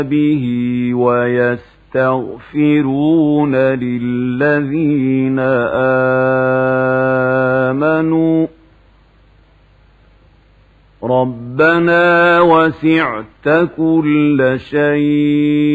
به ويستغفرون للذين آمنوا ربنا وسعت كل شيء